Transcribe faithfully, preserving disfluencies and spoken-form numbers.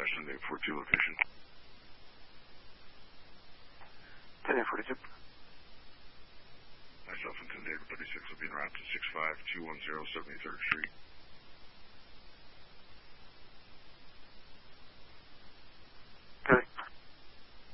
ten eight forty-two location. ten eight forty-two. Myself and ten eight thirty-six will be en route to six five two one zero seventy-third Street.